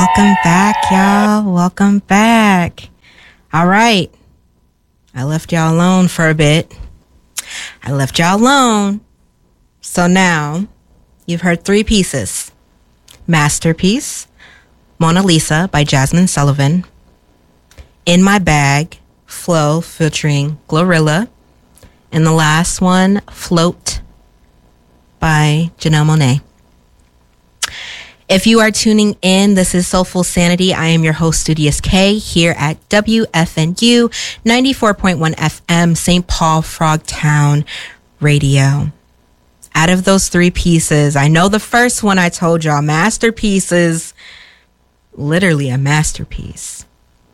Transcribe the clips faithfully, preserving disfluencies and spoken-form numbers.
Welcome back, y'all. Welcome back. All right. I left y'all alone for a bit. I left y'all alone. So now you've heard three pieces. Masterpiece, Mona Lisa by Jasmine Sullivan, In My Bag, Flow featuring Glorilla, and the last one, Float by Janelle Monáe. If you are tuning in, this is Soulful Sanity. I am your host, Studious K, here at W F N U ninety-four point one F M, Saint Paul Frogtown Radio. Out of those three pieces, I know the first one I told y'all, masterpieces, literally a masterpiece.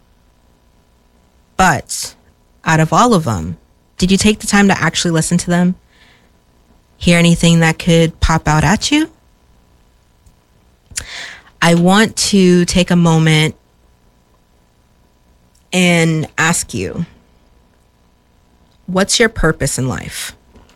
But out of all of them, did you take the time to actually listen to them? Hear anything that could pop out at you? I want to take a moment and ask you, what's your purpose in life?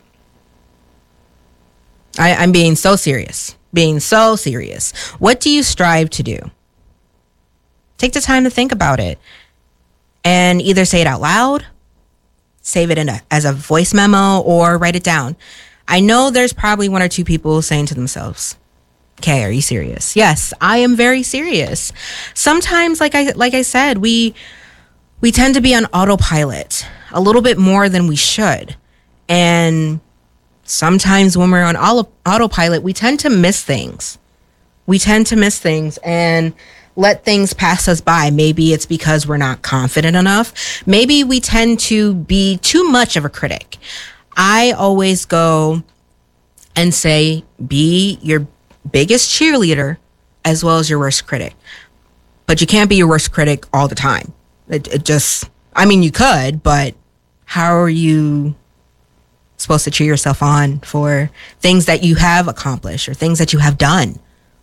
I, I'm being so serious, being so serious. What do you strive to do? Take the time to think about it and either say it out loud, save it in a, as a voice memo, or write it down. I know there's probably one or two people saying to themselves, okay, are you serious? Yes, I am very serious. Sometimes, like I like I said, we we tend to be on autopilot a little bit more than we should. And sometimes when we're on auto, autopilot, we tend to miss things. We tend to miss things and let things pass us by. Maybe it's because we're not confident enough. Maybe we tend to be too much of a critic. I always go and say, be your biggest cheerleader as well as your worst critic. But you can't be your worst critic all the time. It, it just, I mean, you could, but how are you supposed to cheer yourself on for things that you have accomplished or things that you have done?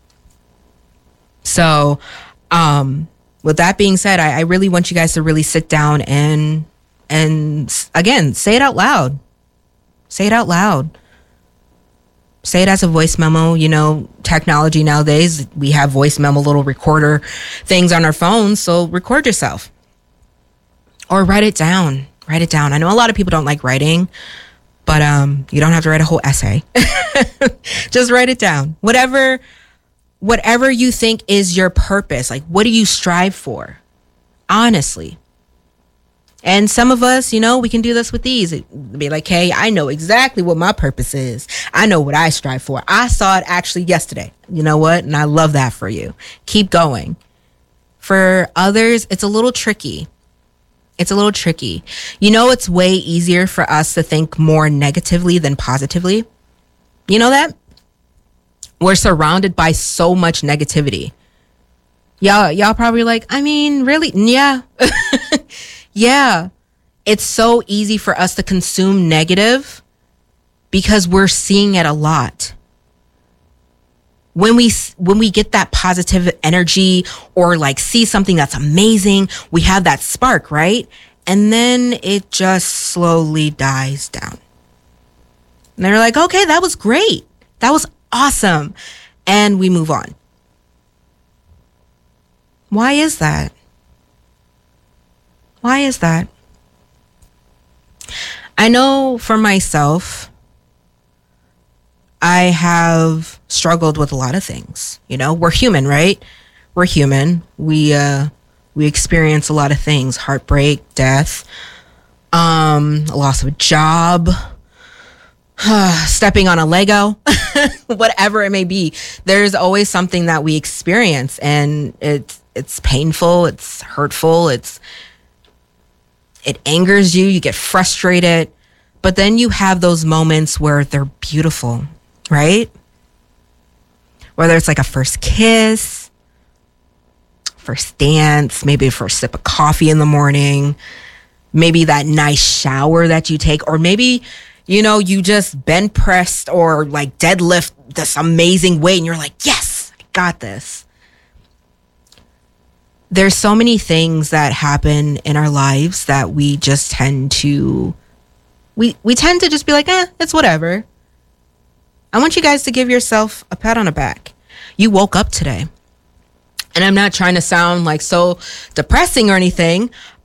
So, um, with that being said, I, I really want you guys to really sit down and, and again, say it out loud. Say it out loud. Say it as a voice memo. You know, technology nowadays, we have voice memo little recorder things on our phones. So record yourself or write it down. Write it down. I know a lot of people don't like writing, but um, you don't have to write a whole essay. Just write it down. Whatever, whatever you think is your purpose. Like, what do you strive for? Honestly. And some of us, you know, we can do this with these. It'd be like, hey, I know exactly what my purpose is. I know what I strive for. I saw it actually yesterday. You know what? And I love that for you. Keep going. For others, it's a little tricky. It's a little tricky. You know, it's way easier for us to think more negatively than positively. You know that? We're surrounded by so much negativity. Y'all, y'all probably like, I mean, really? Yeah. Yeah, it's so easy for us to consume negative because we're seeing it a lot. When we when we get that positive energy or like see something that's amazing, we have that spark, right? And then it just slowly dies down. And they're like, okay, that was great. That was awesome. And we move on. Why is that? Why is that? I know for myself, I have struggled with a lot of things. You know, we're human, right? We're human. We uh, we experience a lot of things: heartbreak, death, um, loss of a job, stepping on a Lego, whatever it may be. There's always something that we experience, and it's it's painful, it's hurtful, it's it angers you, you get frustrated, but then you have those moments where they're beautiful, right? Whether it's like a first kiss, first dance, maybe a first sip of coffee in the morning, maybe that nice shower that you take, or maybe, you know, you just bench pressed or like deadlift this amazing weight and you're like, yes, I got this. There's so many things that happen in our lives that we just tend to, we, we tend to just be like, eh, it's whatever. I want you guys to give yourself a pat on the back. You woke up today. And I'm not trying to sound like so depressing or anything.